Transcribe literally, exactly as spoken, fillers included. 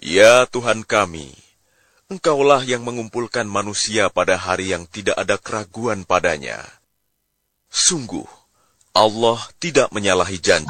Ya Tuhan kami, Engkaulah yang mengumpulkan manusia pada hari yang tidak ada keraguan padanya. Sungguh, Allah tidak menyalahi janji.